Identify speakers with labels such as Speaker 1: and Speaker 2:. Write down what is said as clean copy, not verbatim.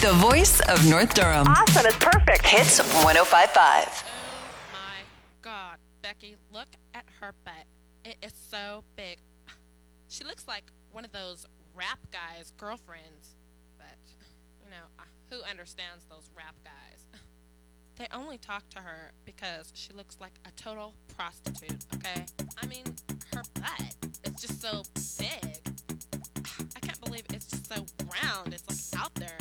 Speaker 1: The voice of North Durham.
Speaker 2: Awesome. It's perfect.
Speaker 1: Hits 105.5.
Speaker 3: Oh my God, Becky, look at her butt. It is so big. She looks like one of those rap guys' girlfriends. But, who understands those rap guys? They only talk to her because she looks like a total prostitute, okay? I mean, her butt is just so big. I can't believe it's just so round. It's like out there.